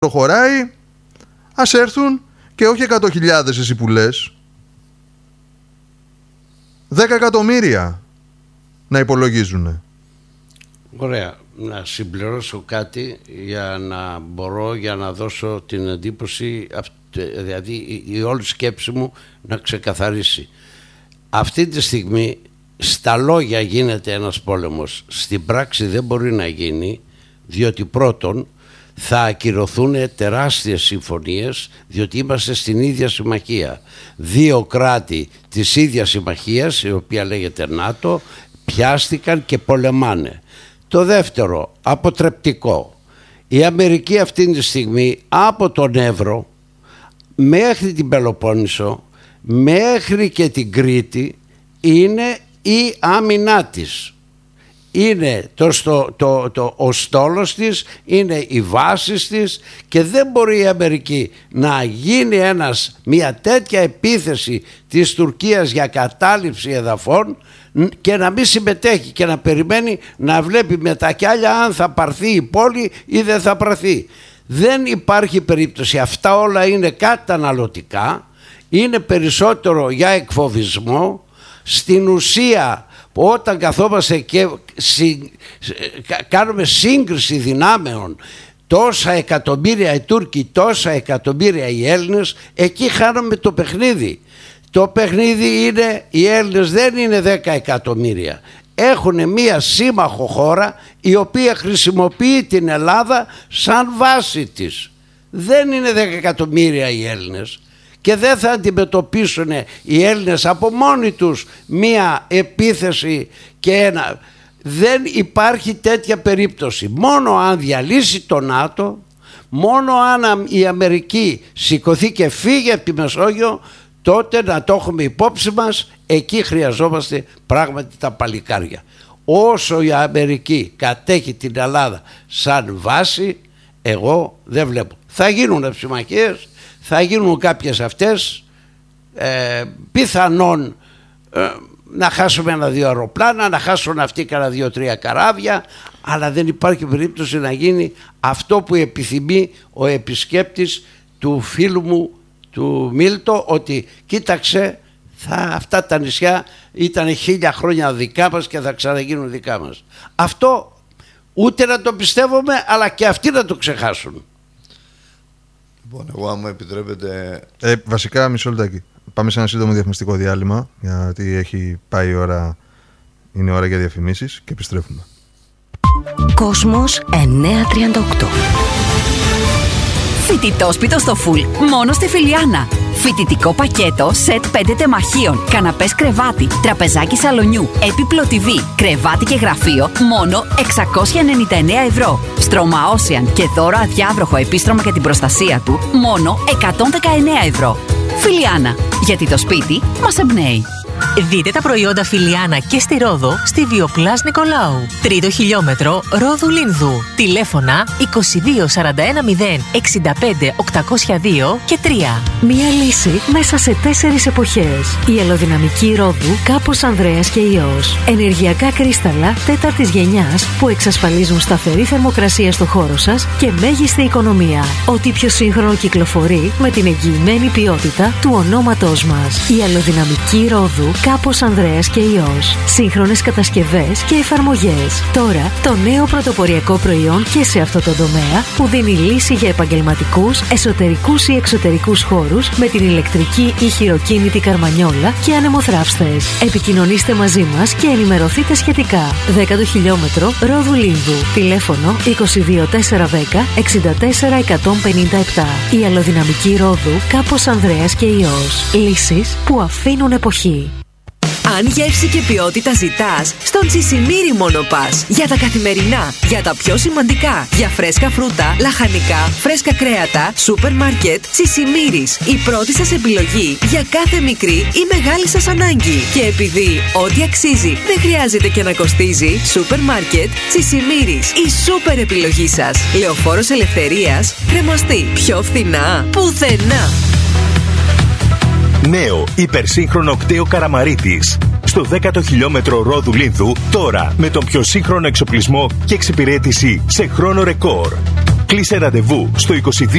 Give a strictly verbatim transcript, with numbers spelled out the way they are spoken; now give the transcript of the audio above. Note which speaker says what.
Speaker 1: προχωράει, ας έρθουν και όχι εκατό χιλιάδες εσύ που λες, δέκα εκατομμύρια να υπολογίζουν.
Speaker 2: Ωραία. Να συμπληρώσω κάτι για να μπορώ, για να δώσω την εντύπωση, δηλαδή η όλη σκέψη μου να ξεκαθαρίσει. Αυτή τη στιγμή στα λόγια γίνεται ένας πόλεμος, στην πράξη δεν μπορεί να γίνει, διότι πρώτον θα ακυρωθούν τεράστιες συμφωνίες, διότι είμαστε στην ίδια συμμαχία. Δύο κράτη της ίδιας συμμαχίας, η οποία λέγεται ΝΑΤΟ, πιάστηκαν και πολεμάνε. Το δεύτερο, αποτρεπτικό, η Αμερική αυτή τη στιγμή από τον Εύρο μέχρι την Πελοπόννησο, μέχρι και την Κρήτη είναι η άμυνά της. Είναι το, το, το, το, ο στόλος της, είναι οι βάσεις της και δεν μπορεί η Αμερική να γίνει ένας, μια τέτοια επίθεση της Τουρκίας για κατάληψη εδαφών και να μην συμμετέχει και να περιμένει να βλέπει με τα κιάλια αν θα πάρθει η πόλη ή δεν θα πάρθει. Δεν υπάρχει περίπτωση. Αυτά όλα είναι καταναλωτικά, είναι περισσότερο για εκφοβισμό. Στην ουσία όταν καθόμαστε και συ, κάνουμε σύγκριση δυνάμεων, τόσα εκατομμύρια οι Τούρκοι, τόσα εκατομμύρια οι Έλληνες, εκεί χάνουμε το παιχνίδι. Το παιχνίδι είναι, οι Έλληνες δεν είναι δέκα εκατομμύρια. Έχουν μία σύμμαχο χώρα η οποία χρησιμοποιεί την Ελλάδα σαν βάση της. Δεν είναι δέκα εκατομμύρια οι Έλληνες και δεν θα αντιμετωπίσουν οι Έλληνες από μόνοι τους μία επίθεση και ένα. Δεν υπάρχει τέτοια περίπτωση. Μόνο αν διαλύσει το ΝΑΤΟ, μόνο αν η Αμερική σηκωθεί και φύγει από τη Μεσόγειο, τότε να το έχουμε υπόψη μας, εκεί χρειαζόμαστε πράγματι τα παλικάρια. Όσο η Αμερική κατέχει την Ελλάδα σαν βάση, εγώ δεν βλέπω. Θα γίνουν συμμαχίες, θα γίνουν κάποιες αυτές, ε, πιθανόν ε, να χάσουμε ένα-δύο αεροπλάνα, να χάσουν αυτοί κανένα δύο-τρία καράβια, αλλά δεν υπάρχει περίπτωση να γίνει αυτό που επιθυμεί ο επισκέπτης του φίλου μου του Μίλτο, ότι κοίταξε, θα, αυτά τα νησιά ήταν χίλια χρόνια δικά μας και θα ξαναγίνουν δικά μας. Αυτό ούτε να το πιστεύουμε, αλλά και αυτοί να το ξεχάσουν.
Speaker 3: Λοιπόν, εγώ άμα επιτρέπετε...
Speaker 1: Ε, βασικά, μισό λεπτάκι. Πάμε σε ένα σύντομο διαφημιστικό διάλειμμα, γιατί έχει πάει η ώρα, είναι ώρα για διαφημίσεις και επιστρέφουμε.
Speaker 4: Κόσμος εννιακόσια τριάντα οκτώ. Φοιτητόσπιτο στο φουλ, μόνο στη Φιλιάνα. Φοιτητικό πακέτο, σετ πέντε τεμαχίων, καναπές κρεβάτι, τραπεζάκι σαλονιού, έπιπλο τι βι, κρεβάτι και γραφείο, μόνο εξακόσια ενενήντα εννέα ευρώ. Στρώμα Ocean και δώρο αδιάβροχο επίστρωμα για την προστασία του, μόνο εκατόν δεκαεννέα ευρώ. Φιλιάνα, γιατί το σπίτι μας εμπνέει.
Speaker 5: Δείτε τα προϊόντα Φιλιάνα και στη Ρόδο στη Βιοπλάς Νικολάου. Τρίτο χιλιόμετρο Ρόδου Λίνδου. Τηλέφωνα είκοσι δύο σαράντα ένα μηδέν εξήντα πέντε οκτακόσια δύο και τρία.
Speaker 6: Μία λύση μέσα σε τέσσερις εποχές. Η αλλοδυναμική Ρόδου Κάπος Ανδρέας και Υιός. Ενεργειακά κρίσταλα τέταρτης γενιάς που εξασφαλίζουν σταθερή θερμοκρασία στο χώρο σας και μέγιστη οικονομία. Ό,τι πιο σύγχρονο κυκλοφορεί με την εγγυημένη ποιότητα του ονόματός μας. Η αλλοδυναμική Ρόδου Κάπος Ανδρέας και Υιός. Σύγχρονες κατασκευές και εφαρμογές. Τώρα το νέο πρωτοποριακό προϊόν και σε αυτό το τομέα που δίνει λύση για επαγγελματικούς, εσωτερικούς ή εξωτερικούς χώρους με την ηλεκτρική ή χειροκίνητη καρμανιόλα και ανεμοθράυστες. Επικοινωνήστε μαζί μας και ενημερωθείτε σχετικά. Δέκατο χιλιόμετρο Ρόδου Λίνδου. Τηλέφωνο είκοσι δύο τετρακόσια δέκα εξήντα τέσσερα εκατόν πενήντα επτά. Η αλλοδυναμική Ρόδου Κάπος Ανδρέας και Υιός. Λύσεις που αφήνουν εποχή.
Speaker 4: Αν γεύση και ποιότητα ζητάς, στον Τσισιμίρι μόνο πας. Για τα καθημερινά, για τα πιο σημαντικά, για φρέσκα φρούτα, λαχανικά, φρέσκα κρέατα, σούπερ μάρκετ, Τσισιμίρις. Η πρώτη σας επιλογή για κάθε μικρή ή μεγάλη σας ανάγκη. Και επειδή ό,τι αξίζει δεν χρειάζεται και να κοστίζει, σούπερ μάρκετ, Τσισιμίρις. Η σούπερ επιλογή σας. Λεωφόρος Ελευθερίας, Κρεμαστή. Πιο φθηνά, πουθενά.
Speaker 7: Νέο υπερσύγχρονο κτέο Καραμαρίτης. Στο δέκατο χιλιόμετρο Ρόδου Λίνδου, τώρα με τον πιο σύγχρονο εξοπλισμό και εξυπηρέτηση σε χρόνο ρεκόρ. Κλείσε ραντεβού στο είκοσι δύο